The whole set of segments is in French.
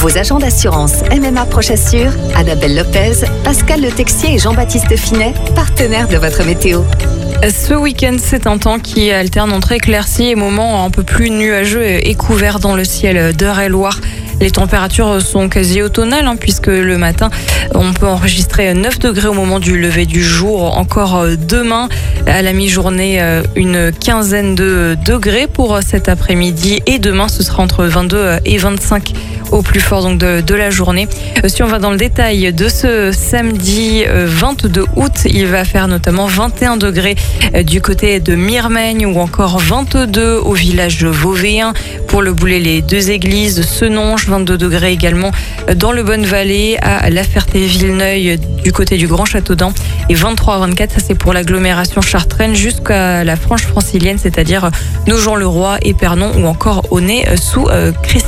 Vos agents d'assurance MMA Prochassure, Annabelle Lopez, Pascal Le Texier et Jean-Baptiste Finet, partenaires de votre météo. Ce week-end, c'est un temps qui alterne entre éclaircies et moments un peu plus nuageux et couverts dans le ciel d'Eure-et-Loir. Les températures sont quasi automnales puisque le matin, on peut enregistrer 9 degrés au moment du lever du jour. Encore demain, à la mi-journée, une quinzaine de degrés pour cet après-midi. Et demain, ce sera entre 22 et 25 au plus fort donc de la journée. Si on va dans le détail de ce samedi 22 août, il va faire notamment 21 degrés du côté de Mirmaigne ou encore 22 au village Vauvéen. Pour le Boulet, les Deux Églises, Senonches, 22 degrés également dans le Bonne-Vallée, à La Ferté-Villeneuil du côté du Grand Châteaudun et 23 à 24, ça c'est pour l'agglomération chartraine jusqu'à la Franche francilienne, c'est-à-dire Nogent-le-Roi, Épernon ou encore Aunay sous Crécy.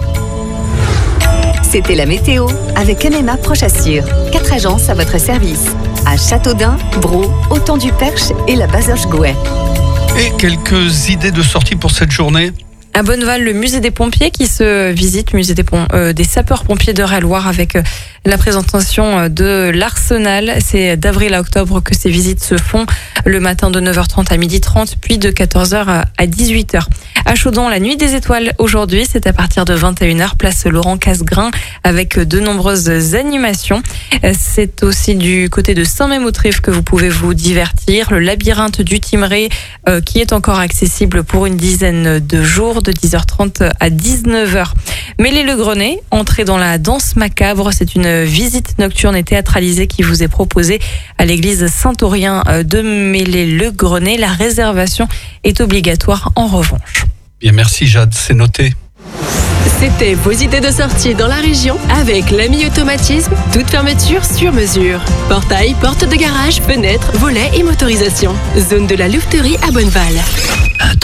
C'était la météo avec MMA Prochassure. 4 agences à votre service. À Châteaudun, Braux, Autant-du-Perche et la Bazoche-Gouet. Et quelques idées de sortie pour cette journée. À Bonneval, le musée des pompiers qui se visite, musée des sapeurs-pompiers d'Eure-et-Loir avec la présentation de l'Arsenal. C'est d'avril à octobre que ces visites se font, le matin de 9h30 à 12h30, puis de 14h à 18h. À Chaudon, la nuit des étoiles aujourd'hui, c'est à partir de 21h, place Laurent Casgrain, avec de nombreuses animations. C'est aussi du côté de Saint-Mémautrif que vous pouvez vous divertir. Le labyrinthe du Timeré qui est encore accessible pour une dizaine de jours, de 10h30 à 19h. Mêlée-le-Grenet, entrée dans la danse macabre, c'est une visite nocturne et théâtralisée qui vous est proposée à l'église Saint-Aurien de Mêlée-le-Grenet. La réservation est obligatoire en revanche. Bien, merci Jade, c'est noté. C'était vos idées de sortie dans la région avec l'AMI Automatisme, toute fermeture sur mesure. Portail, porte de garage, fenêtres, volets et motorisation. Zone de la louveterie à Bonneval.